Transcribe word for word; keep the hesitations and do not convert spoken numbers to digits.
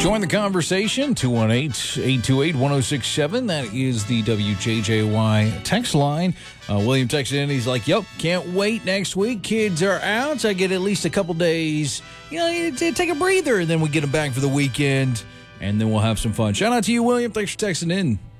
Join the conversation, two one eight, eight two eight, one oh six seven. That is the W J J Y text line. Uh, William texted in. He's like, yep, can't wait next week. Kids are out. So I get at least a couple days, you know, take a breather, and then we get them back for the weekend, and then we'll have some fun. Shout out to you, William. Thanks for texting in.